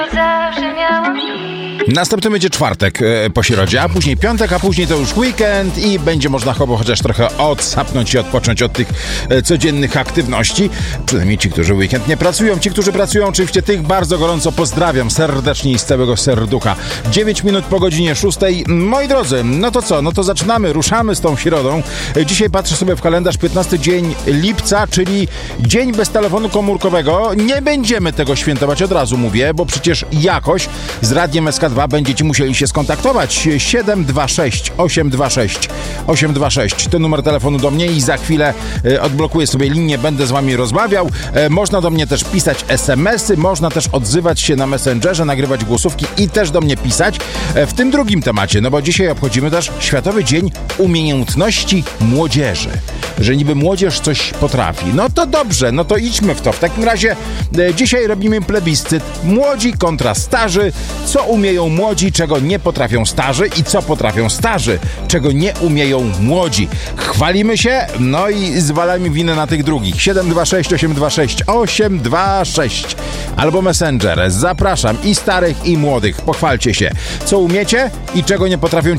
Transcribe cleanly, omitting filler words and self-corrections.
Następny będzie czwartek po środzie, a później piątek, a później to już weekend i będzie można chociaż trochę odsapnąć i odpocząć od tych codziennych aktywności. Przynajmniej ci, którzy w weekend nie pracują. Ci, którzy pracują, oczywiście tych bardzo gorąco pozdrawiam serdecznie i z całego serducha. 9 minut po godzinie 6. Moi drodzy, no to co? No to zaczynamy, ruszamy z tą środą. Dzisiaj patrzę sobie w kalendarz, 15 dzień lipca, czyli dzień bez telefonu komórkowego. Nie będziemy tego świętować, od razu mówię, bo przecież jakoś z Radiem SK2 będziecie musieli się skontaktować. 726 826 826 to numer telefonu do mnie i za chwilę odblokuję sobie linię, będę z wami rozmawiał. Można do mnie też pisać SMS-y, można też odzywać się na Messengerze, nagrywać głosówki i też do mnie pisać w tym drugim temacie, no bo dzisiaj obchodzimy też Światowy Dzień Umiejętności Młodzieży. Że niby młodzież coś potrafi. No to dobrze, no to idźmy w to. W takim razie dzisiaj robimy plebiscyt. Młodzi kontra starzy. Co umieją młodzi, czego nie potrafią starzy i co potrafią starzy, czego nie umieją młodzi. Chwalimy się, no i zwalamy winę na tych drugich. 726 826 826 albo Messenger. Zapraszam i starych, i młodych. Pochwalcie się, co umiecie i czego nie potrafią